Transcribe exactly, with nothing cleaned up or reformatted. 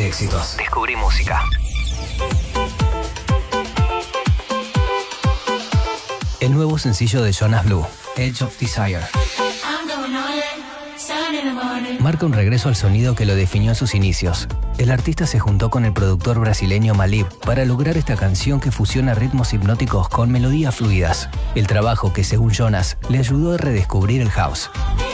éxitos. Descubrí música. El nuevo sencillo de Jonas Blue, Edge of Desire, marca un regreso al sonido que lo definió en sus inicios. El artista se juntó con el productor brasileño Malib para lograr esta canción que fusiona ritmos hipnóticos con melodías fluidas. El trabajo que, según Jonas, le ayudó a redescubrir el house.